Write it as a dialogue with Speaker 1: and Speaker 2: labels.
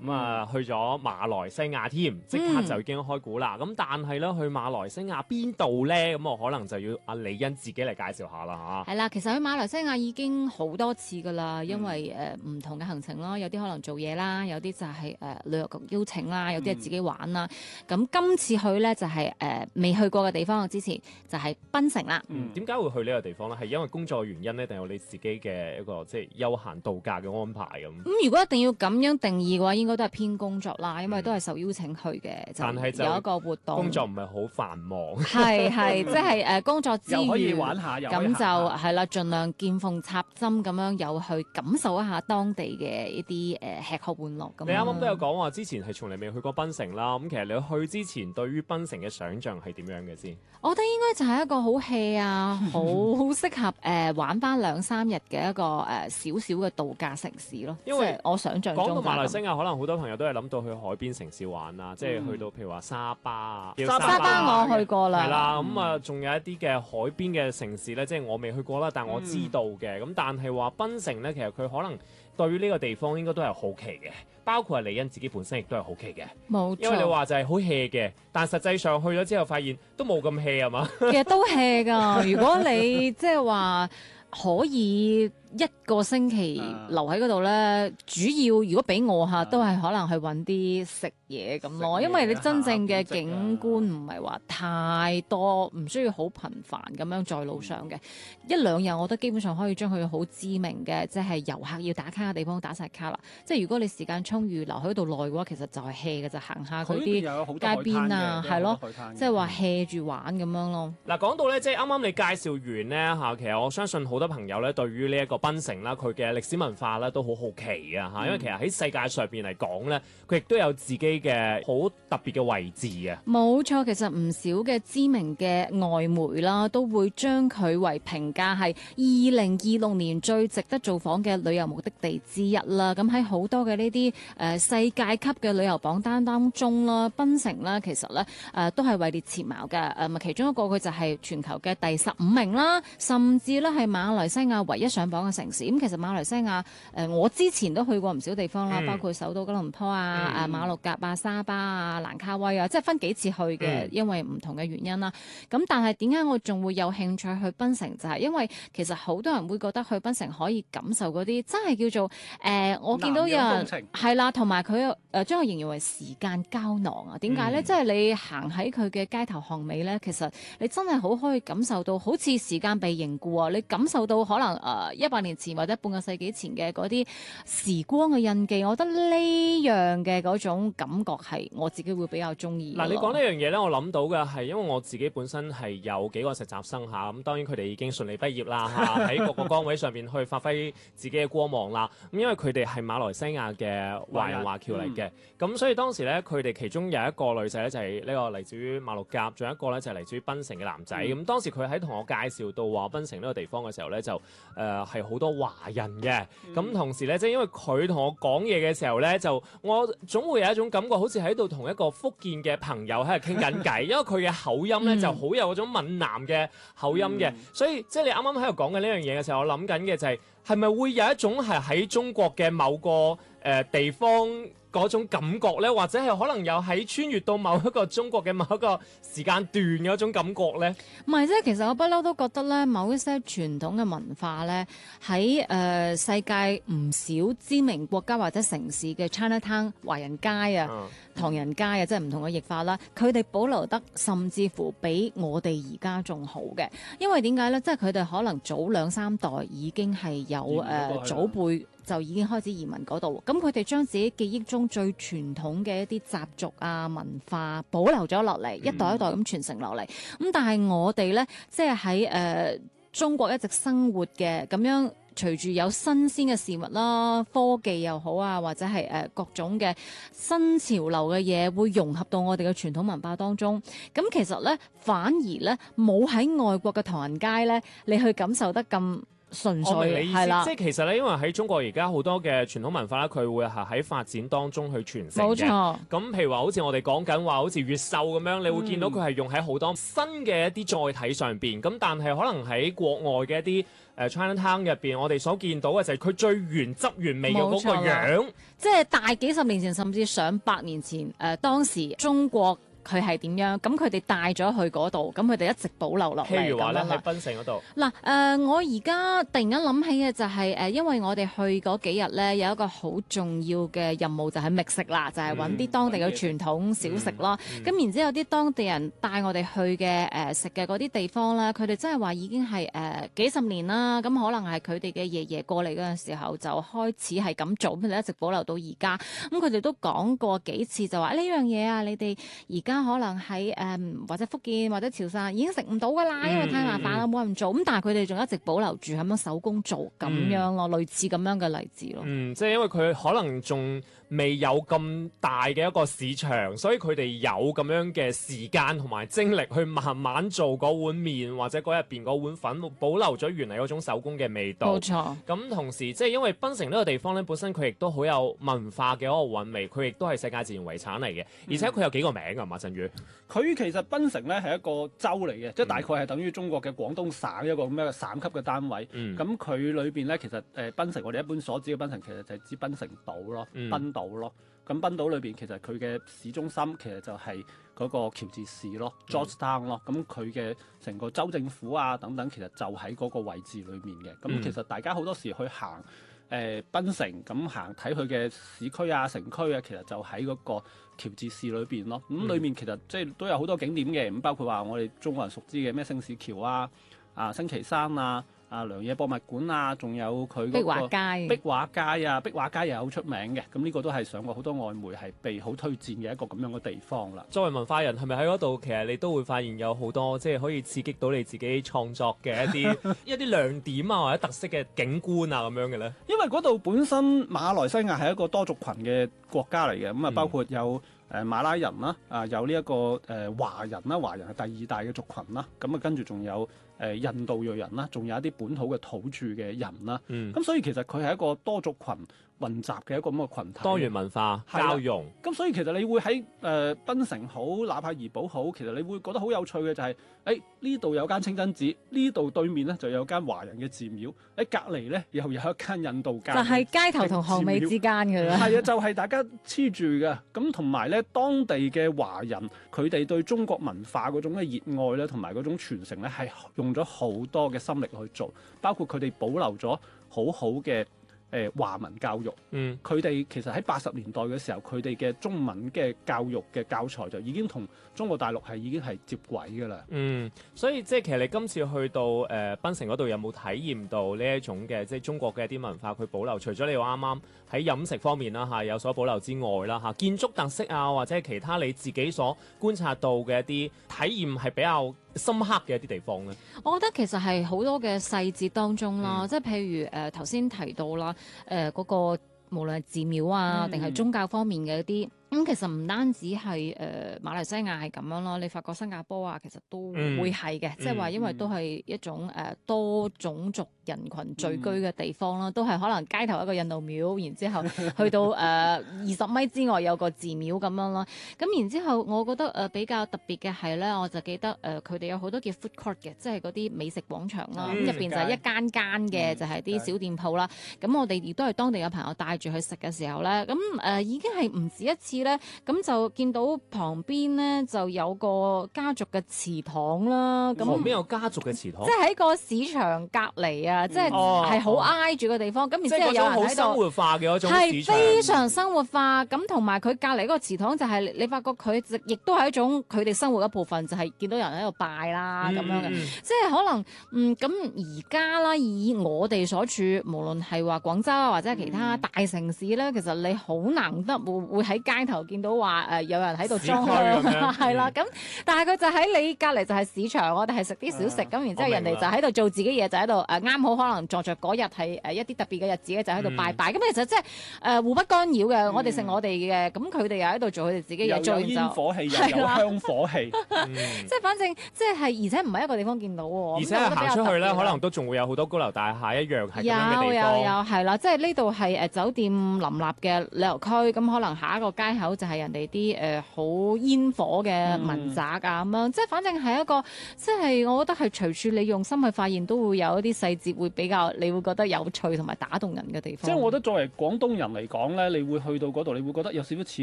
Speaker 1: 咁啊去咗馬來西亞添，即刻就已經開估啦。咁但係咧去馬來西亞邊度咧？咁我可能就要阿李欣自己嚟介紹下啦嚇。
Speaker 2: 係啦，其實去馬來西亞已經好多次噶啦，因為唔同嘅行程咯，有啲可能做嘢啦，有啲就係旅遊局邀請啦，有啲係自己玩啦。咁今次去咧就係未去過嘅地方，之前就係檳城啦。
Speaker 1: 點解會去呢個地方咧？係因為工作原因咧，定係你自己嘅一個即係休閒度假嘅安排咁？
Speaker 2: 咁如果一定要咁樣定義嘅話，應該都係偏工作啦，因為都係受邀請去嘅，
Speaker 1: 但係
Speaker 2: 就有一個活動。
Speaker 1: 工作唔係好繁忙，
Speaker 2: 係即係工作之餘
Speaker 3: 又可以玩下，又可以
Speaker 2: 咁就係啦，盡量見縫插針咁樣，有去感受一下當地嘅一啲吃喝玩樂咁。
Speaker 1: 你啱啱都有講話，之前係從嚟未去過檳城啦。咁其實你去之前，對於檳城嘅想像係點樣嘅先？
Speaker 2: 我覺得應該就係一個好 hea 啊，好適合玩翻2-3日嘅一個少少嘅度假城市咯。
Speaker 1: 因為
Speaker 2: 我想象中
Speaker 1: 講到馬來西亞，可能好多朋友都係諗到去海邊城市玩啊，即係去到譬如話沙巴啊。
Speaker 2: 沙巴我去過啦。
Speaker 1: 係啦，咁啊仲有一啲嘅海邊嘅城市咧，即係我未去過啦，但我知道嘅。咁但係話檳城咧，其實佢可能對於呢個地方應該都係好奇嘅，包括係李欣自己本身亦都係好奇嘅。
Speaker 2: 冇錯，
Speaker 1: 因為你話就係好 hea 嘅，但實際上去咗之後發現都冇咁 hea 啊嘛。
Speaker 2: 其實都 hea 㗎，如果你即係話可以1個星期留喺嗰度咧，主要如果俾我嚇，都係可能去揾啲食嘢咁咯，因為你真正嘅景觀唔係話太多，唔需要好頻繁咁樣在路上嘅1-2日，我覺得基本上可以將佢好知名嘅，即係遊客要打卡嘅地方打晒卡啦。即係如果你時間充裕留喺度耐嘅話，其實就係 hea 嘅，就行下佢啲街邊啊，係咯，即係話 hea 住玩咁樣咯。
Speaker 1: 嗱，講到咧，即係啱啱你介紹完咧嚇，其實我相信好多朋友咧對於呢一個檳城啦，佢嘅歷史文化咧都好好奇啊嚇，因為其實喺世界上邊嚟講咧，佢亦都有自己嘅好特別嘅位置嘅。
Speaker 2: 冇錯，其實唔少嘅知名嘅外媒啦，都會將佢為評價係2026年最值得造訪嘅旅遊目的地之一啦。咁喺好多嘅呢啲世界級嘅旅遊榜單當中啦，檳城啦其實咧都係位列前茅嘅。其中一個佢就係全球嘅第15名啦，甚至咧係馬來西亞唯一上榜嘅城市。咁其實馬來西亞我之前都去過唔少地方啦，包括首都吉隆坡啊、馬六甲啊、沙巴啊、蘭卡威啊，即係分幾次去嘅，因為唔同嘅原因啦。咁但係點解我仲會有興趣去檳城？就係因為其實好多人會覺得去檳城可以感受嗰啲真係叫做我見到有人係啦，同埋佢將佢形容為時間膠囊啊。點解咧？即係你行喺佢嘅街頭巷尾咧，其實你真係好可以感受到，好似時間被凝固啊！你感受到可能100年前或者半個世紀前嘅嗰啲時光嘅印記，我覺得呢樣嘅嗰種感覺係我自己會比較中意。
Speaker 1: 嗱，你講呢樣嘢咧，我諗到嘅係因為我自己本身係有幾個實習生嚇，咁當然佢哋已經順利畢業啦嚇，喺各個崗位上邊去發揮自己嘅光芒啦。咁因為佢哋係馬來西亞嘅華人華僑嚟嘅，咁所以當時咧佢哋其中有一個女仔咧就係呢個嚟自於馬六甲，仲有一個咧就係嚟自於檳城嘅男仔。咁當時佢喺同我介紹到話檳城呢個地方嘅時候咧，就係好多華人嘅。咁同時咧，即係因為佢同我講嘢嘅時候咧，就我總會有一種感覺，好似喺度同一個福建嘅朋友喺度傾緊偈，因為佢嘅口音咧就好有嗰種閩南嘅口音嘅，所以即係你啱啱喺度講緊呢樣嘢嘅時候，我諗緊嘅就係咪會有一種係喺中國嘅某個地方嗰種感覺咧，或者係可能有喺穿越到某一個中國嘅某一個時間段嗰種感覺咧？
Speaker 2: 唔係，即係其實我不嬲都覺得咧，某一些傳統嘅文化咧，喺世界唔少知名國家或者城市嘅 Chinatown 華人街啊、唐人街啊，即係唔同嘅譯法啦，佢哋保留得甚至乎比我哋而家仲好嘅。因為點解咧？即係佢哋可能早2-3代已經係有祖輩就已經開始移民嗰度，咁佢哋將自己記憶中最傳統嘅一啲習俗啊文化保留咗落嚟，一代一代咁傳承落嚟。咁但係我哋咧，即係喺中國一直生活嘅咁樣，隨住有新鮮嘅事物啦，科技又好啊，或者係各種嘅新潮流嘅嘢，會融合到我哋嘅傳統文化當中。咁其實咧，反而咧冇喺外國嘅唐人街咧，你去感受得咁純
Speaker 1: 我明你意思，
Speaker 2: 粹係啦
Speaker 1: 即。係其實咧，因為喺中國而家好多嘅傳統文化咧，佢會係喺發展當中去傳承嘅。
Speaker 2: 冇錯，
Speaker 1: 咁譬如話，好似我哋講緊話，好似越秀咁樣，你會見到佢係用喺好多新嘅一啲載體上邊。咁但係可能喺國外嘅一啲Chinatown 入邊，我哋所見到嘅就係佢最原汁原味嘅嗰個
Speaker 2: 冇錯啦
Speaker 1: 樣。
Speaker 2: 即係大幾十年前，甚至上百年前，當時中國佢係點樣？咁佢哋帶咗去嗰度，咁佢哋一直保留落嚟
Speaker 1: 譬如話咧喺
Speaker 2: 咁樣啦。
Speaker 1: 檳城嗰度，
Speaker 2: 嗱，我而家突然間諗起嘅就係、因為我哋去嗰幾日咧，有一個好重要嘅任務就係覓食啦，就係揾啲當地嘅傳統小食啦。咁、然之後啲當地人帶我哋去嘅食嘅嗰啲地方咧，佢哋真係話已經係幾十年啦。咁可能係佢哋嘅爺爺過嚟嗰陣時候就開始係咁做，咁佢哋一直保留到而家。咁佢哋都講過幾次就話呢樣嘢啊，你哋而家可能喺或者福建或者潮汕已經食唔到㗎啦，因為太麻煩啦，冇人做。咁但係佢哋仲一直保留住咁樣手工做咁樣咯，類似咁樣嘅例子咯。
Speaker 1: 即係因為佢可能仲未有咁大嘅一個市場，所以佢哋有咁樣嘅時間同埋精力去慢慢做嗰碗麵或者嗰入邊嗰碗粉，保留咗原嚟嗰種手工嘅味道。
Speaker 2: 冇錯。
Speaker 1: 咁同時即係因為檳城呢個地方咧，本身佢亦都好有文化嘅一個韻味，佢亦都係世界自然遺產嚟嘅，而且佢有幾個名㗎馬振宇。
Speaker 3: 佢其實檳城咧係一個州嚟嘅，即係大概係等於中國嘅廣東省一個咁樣嘅省級嘅單位。咁佢裏邊咧其實檳城，我哋一般所指嘅檳城其實就係指檳城島咯，賓島咯。咁賓島裏邊其實佢嘅市中心其實就係嗰個喬治市咯 ，Georgetown 咯。咁佢嘅成個州政府啊等等，其實就喺嗰個位置裏面嘅。咁其實大家好多時去行檳城咁行睇佢嘅市區啊、城區啊，其實就喺嗰個喬治市裏邊咯。咁裏面其實即係都有好多景點嘅，咁包括話我哋中國人熟知嘅咩聖士橋啊、星期山啊、良野博物館啊，仲有佢
Speaker 2: 壁
Speaker 3: 嗰個
Speaker 2: 畫街。
Speaker 3: 壁畫街啊，壁畫街又係好出名嘅。咁呢個都係上過好多外媒係被好推薦嘅一個咁樣嘅地方啦。
Speaker 1: 作為文化人，係咪喺嗰度其實你都會發現有好多即係可以刺激到你自己創作嘅一啲一啲亮點啊，或者特色嘅景觀啊咁樣嘅咧？
Speaker 3: 因為嗰度本身馬來西亞係一個多族群嘅國家嚟嘅，咁啊包括有馬拉人啦，有呢一個華人啦，華人係第二大嘅族群啦，咁啊跟住仲有印度裔人啦，仲有一啲本土嘅土著嘅人啦，咁所以其實佢係一個多族群混雜嘅一個咁嘅群體，
Speaker 1: 多元文化交融。
Speaker 3: 咁所以其實你會喺檳城好，哪怕怡保好，其實你會覺得好有趣嘅就係、呢度有間清真寺，呢度對面咧就有間華人嘅寺廟，喺隔離咧又有一間印度教，
Speaker 2: 就係街頭同巷尾之間嘅啦。
Speaker 3: 係啊，就係、大家黐住嘅。咁同埋咧，當地嘅華人佢哋對中國文化嗰種嘅熱愛咧，同埋嗰種傳承咧，係用咗好多嘅心力去做，包括佢哋保留咗好好嘅華文教育。佢哋其實喺80年代嘅時候，佢哋嘅中文嘅教育嘅教材就已經同中國大陸係已經係接軌㗎啦。
Speaker 1: 所以即係其實你今次去到檳城嗰度，有冇體驗到呢一種嘅即係中國嘅一啲文化佢保留？除咗你話啱啱喺飲食方面啦嚇有所保留之外啦嚇，建築特色啊或者係其他你自己所觀察到嘅一啲體驗係比較深刻嘅一啲地方咧？
Speaker 2: 我覺得其實係好多嘅細節當中啦，即係譬如頭先提到啦，嗰個無論係寺廟啊，定係宗教方面嘅一啲。咁其實唔單止係馬來西亞係咁樣咯，你發覺新加坡啊，其實都會係嘅，即係話因為都係一種多種族人群聚居嘅地方啦，都係可能街頭一個印度廟，然之後去到20米之外有個寺廟咁樣咯。咁然之後，我覺得比較特別嘅係咧，我就記得佢哋有好多叫 food court 嘅，即係嗰啲美食廣場啦。咁入邊就係一間間嘅，就係啲小店鋪啦。咁我哋亦都係當地嘅朋友帶住去食嘅時候咧，咁已經係唔止一次。咁就見到旁邊咧就有個家族嘅祠堂啦。咁
Speaker 1: 旁邊有家族嘅祠堂，
Speaker 2: 即係喺個市場隔離啊，即係係好挨住個地方。咁然之後有人喺度，
Speaker 1: 好生活化嘅嗰種
Speaker 2: 係非常生活化。咁同埋佢隔離嗰個祠堂就係你發覺佢亦都係一種佢哋生活一部分，就係見到人喺度拜啦咁樣嘅。即係可能咁而家啦，以我哋所處，無論係話廣州啊或者係其他大城市咧，其實你好難得會喺街頭見到話有人喺度裝
Speaker 1: 市區咁樣
Speaker 2: 係啦，咁但係佢就喺你隔離就係市場，我哋係食啲小食，咁然之後人哋就喺度做自己嘢，就喺度啱好可能撞着嗰日係一啲特別嘅日子咧，就喺度拜拜。咁其實即係互不干擾嘅，我哋食我哋嘅，咁佢哋又喺度做佢哋自己嘢，做完就
Speaker 3: 煙火氣，又有香火氣，
Speaker 2: 即係反正即係而且唔係一個地方見到喎，
Speaker 1: 而且行出去咧，可能都仲會有好多高樓大廈一樣係咁樣嘅地方。
Speaker 2: 有係啦，即係呢度係酒店林立嘅旅遊區，咁可能下一個街口就係人哋啲好煙火嘅民宅啊咁樣，即係反正係一個即係我覺得係隨處你用心去發現，都會有一啲細節會比較你會覺得有趣同埋打動人嘅地方。
Speaker 3: 即係我覺得作為廣東人嚟講咧，你會去到嗰度，你會覺得有少少似